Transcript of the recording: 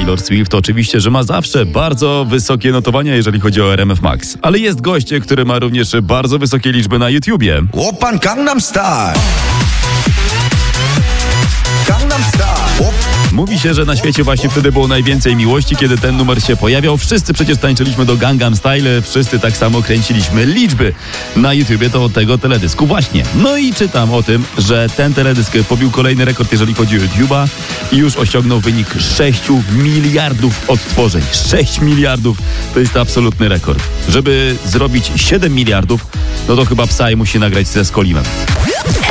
Taylor Swift oczywiście, że ma zawsze bardzo wysokie notowania, jeżeli chodzi o RMF Max. Ale jest gość, który ma również bardzo wysokie liczby na YouTubie. Oppan Gangnam Style. Gangnam Style. Mówi się, że na świecie właśnie wtedy było najwięcej miłości, kiedy ten numer się pojawiał. Wszyscy przecież tańczyliśmy do Gangnam Style, wszyscy tak samo kręciliśmy liczby na YouTubie do tego teledysku właśnie. No i czytam o tym, że ten teledysk pobił kolejny rekord, jeżeli chodzi o YouTube'a i już osiągnął wynik 6 miliardów odtworzeń. 6 miliardów to jest absolutny rekord. Żeby zrobić 7 miliardów, no to chyba Psy musi nagrać ze Skolimem.